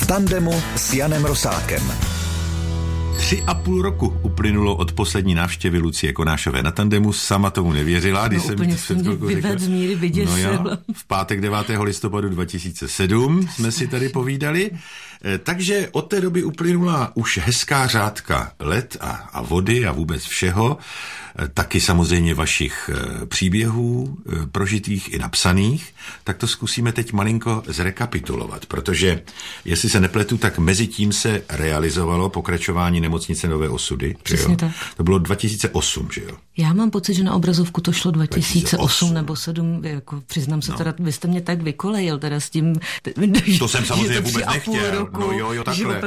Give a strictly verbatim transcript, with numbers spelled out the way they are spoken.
tandemu s Janem Rosákem. Tři a půl roku uplynulo od poslední návštěvy Lucie Konášové na tandemu. Sama tomu nevěřila, když no, jsem jí před chvilkou řekl. Z míry vyděsil. No jo, v pátek devátého listopadu dva tisíce sedm jsme si tady povídali. Takže od té doby uplynula už hezká řádka let a, a vody a vůbec všeho. Taky samozřejmě vašich příběhů, prožitých i napsaných. Tak to zkusíme teď malinko zrekapitulovat, protože, jestli se nepletu, tak mezi tím se realizovalo pokračování Nemocnice Nové osudy. Přesně tak. To bylo dva tisíce osm, že jo? Já mám pocit, že na obrazovku to šlo dva tisíce osm, dva tisíce osm nebo sedm, jako přiznám se, no. Teda vy jste mě tak vykolejil teda s tím. To jsem samozřejmě vůbec nechtěl. No jo, jo, takhle.